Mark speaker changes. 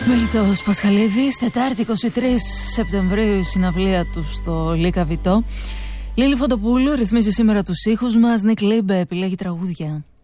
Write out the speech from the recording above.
Speaker 1: Μέλιτος Πασχαλίδης, Τετάρτη 23 Σεπτεμβρίου, η συναυλία του στο Λίκα Βιτό. Λίλη Φωτοπούλου ρυθμίζει σήμερα τους ήχους μας. Νικ Λίμπε επιλέγει τραγούδια.